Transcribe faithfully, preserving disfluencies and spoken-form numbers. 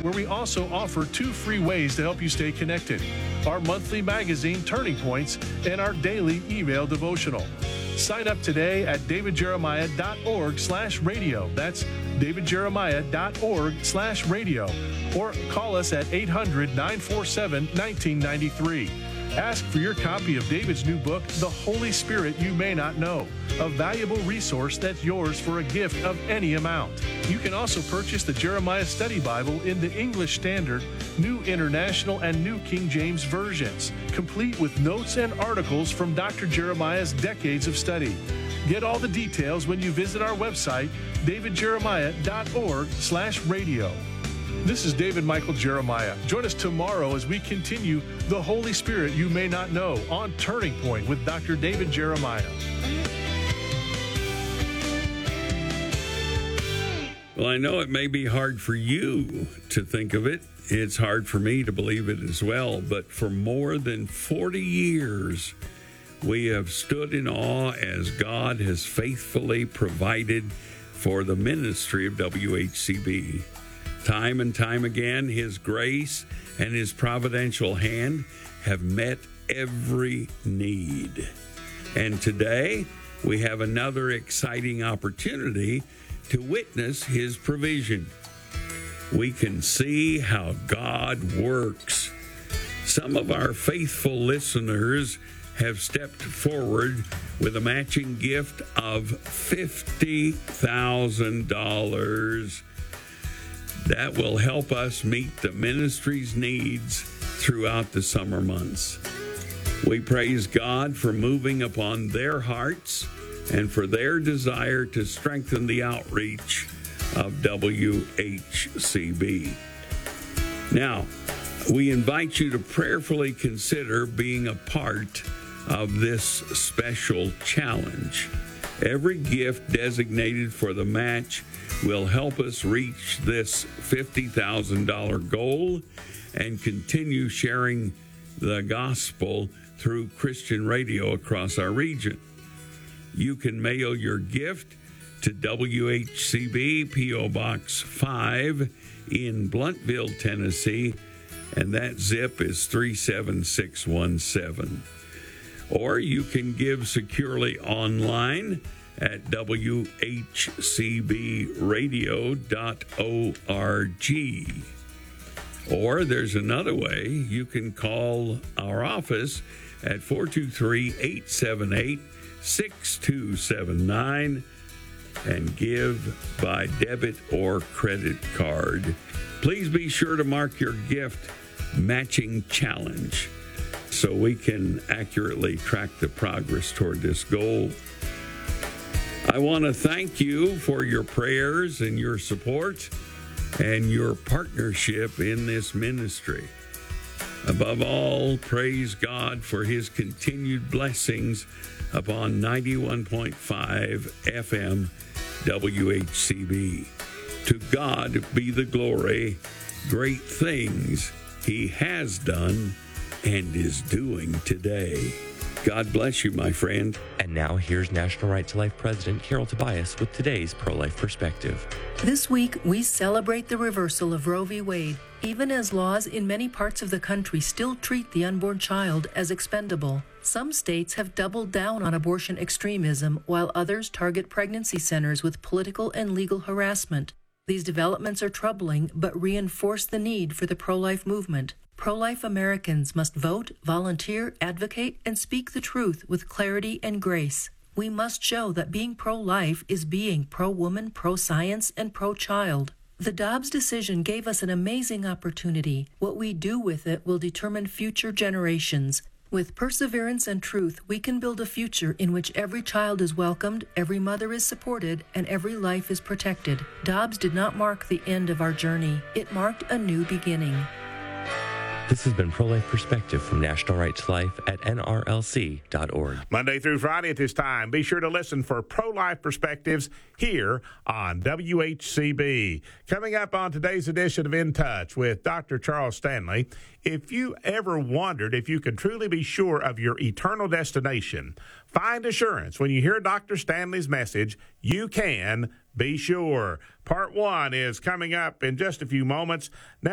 where we also offer two free ways to help you stay connected: our monthly magazine, Turning Points, and our daily email devotional. Sign up today at davidjeremiah.org slash radio. That's davidjeremiah.org slash radio. Or call us at eight hundred, nine four seven, one nine nine three. Ask for your copy of David's new book, The Holy Spirit You May Not Know, a valuable resource that's yours for a gift of any amount. You can also purchase the Jeremiah Study Bible in the English Standard, New International, and New King James versions, complete with notes and articles from Doctor Jeremiah's decades of study. Get all the details when you visit our website, davidjeremiah.org slash radio. This is David Michael Jeremiah. Join us tomorrow as we continue The Holy Spirit You May Not Know on Turning Point with Doctor David Jeremiah. Well, I know it may be hard for you to think of it. It's hard for me to believe it as well. But for more than forty years, we have stood in awe as God has faithfully provided for the ministry of W H C B. Time and time again, His grace and His providential hand have met every need. And today, we have another exciting opportunity to witness His provision. We can see how God works. Some of our faithful listeners have stepped forward with a matching gift of fifty thousand dollars. That will help us meet the ministry's needs throughout the summer months. We praise God for moving upon their hearts and for their desire to strengthen the outreach of W H C B. Now, we invite you to prayerfully consider being a part of this special challenge. Every gift designated for the match will help us reach this fifty thousand dollars goal and continue sharing the gospel through Christian radio across our region. You can mail your gift to W H C B, P O Box five in Blunteville, Tennessee, and that zip is three seven six one seven. Or you can give securely online at w h c b radio dot org. Or there's another way. You can call our office at four two three, eight seven eight, six two seven nine and give by debit or credit card. Please be sure to mark your gift Matching Challenge so we can accurately track the progress toward this goal. I want to thank you for your prayers and your support and your partnership in this ministry. Above all, praise God for His continued blessings upon ninety-one point five F M W H C B. To God be the glory, great things He has done and is doing today. God bless you, my friend. And now here's National Right to Life President Carol Tobias with today's Pro-Life Perspective. This week, we celebrate the reversal of Roe v. Wade, even as laws in many parts of the country still treat the unborn child as expendable. Some states have doubled down on abortion extremism, while others target pregnancy centers with political and legal harassment. These developments are troubling, but reinforce the need for the pro-life movement. Pro-life Americans must vote, volunteer, advocate, and speak the truth with clarity and grace. We must show that being pro-life is being pro-woman, pro-science, and pro-child. The Dobbs decision gave us an amazing opportunity. What we do with it will determine future generations. With perseverance and truth, we can build a future in which every child is welcomed, every mother is supported, and every life is protected. Dobbs did not mark the end of our journey. It marked a new beginning. This has been Pro-Life Perspective from National Right to Life at N R L C dot org. Monday through Friday at this time, be sure to listen for Pro-Life Perspectives here on W H C B. Coming up on today's edition of In Touch with Doctor Charles Stanley, if you ever wondered if you could truly be sure of your eternal destination, find assurance when you hear Doctor Stanley's message, you can be sure. Part one is coming up in just a few moments. Now